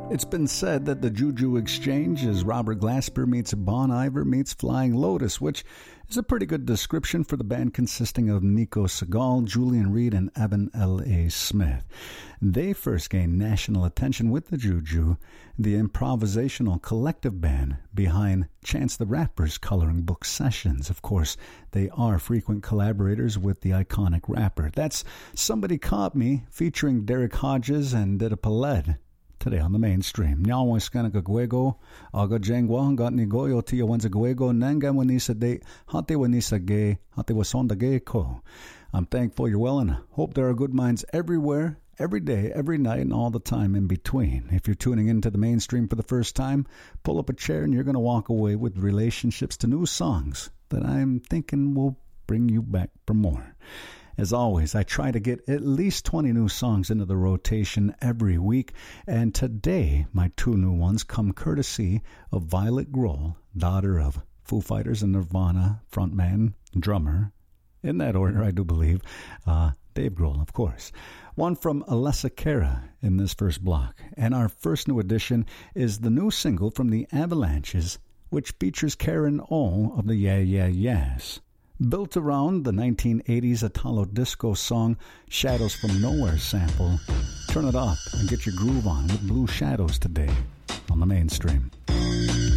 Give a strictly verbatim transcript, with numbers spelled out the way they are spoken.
It's been said that the Juju Exchange is Robert Glasper meets Bon Iver meets Flying Lotus, which is a pretty good description for the band consisting of Nico Segal, Julian Reed, and Evan L A. Smith. They first gained national attention with the Juju, the improvisational collective band behind Chance the Rapper's coloring book sessions. Of course, they are frequent collaborators with the iconic rapper. That's Somebody Caught Me, featuring Derek Hodges and Dida Paled. Today on the mainstream. Nyawaiskana Gwego, Aga Jengwa, Gatni Goyo, Tia Wanza Gwego, Nanga Wanisa De, Hate Wanisa Gay, Hate Wasonda Gay Ko. I'm thankful you're well and hope there are good minds everywhere, every day, every night, and all the time in between. If you're tuning into the mainstream for the first time, pull up a chair and you're going to walk away with relationships to new songs that I'm thinking will bring you back for more. As always, I try to get at least twenty new songs into the rotation every week, and today my two new ones come courtesy of Violet Grohl, daughter of Foo Fighters and Nirvana frontman, drummer, in that order I do believe, uh, Dave Grohl, of course. One from Alessia Cara in this first block, and our first new addition is the new single from the Avalanches, which features Karen O of the Yeah Yeah Yeahs. Built around the nineteen eighties Italo disco song Shadows from Nowhere sample, turn it up and get your groove on with Blue Shadows today on the mainstream.